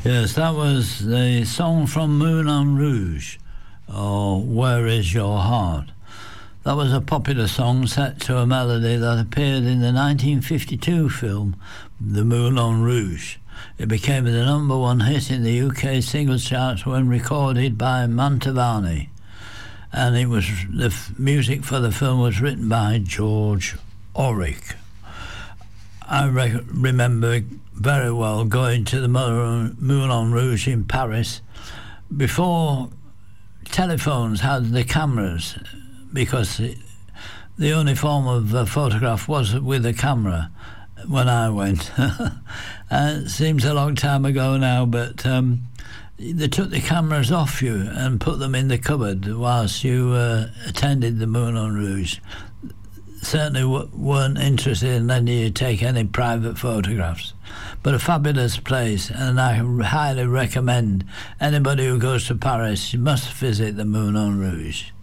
Yes, that was the song from Moulin Rouge, or Where Is Your Heart? That was a popular song set to a melody that appeared in the 1952 film The Moulin Rouge. It became the number one hit in the UK singles charts when recorded by Mantovani, and it was music for the film was written by George Auric. I remember very well going to the Moulin Rouge in Paris before telephones had the cameras, because the only form of photograph was with a camera when I went. It seems a long time ago now, but they took the cameras off you and put them in the cupboard whilst you attended the Moulin Rouge. Certainly weren't interested in letting you take any private photographs. But a fabulous place, and I highly recommend anybody who goes to Paris, you must visit the Moulin Rouge.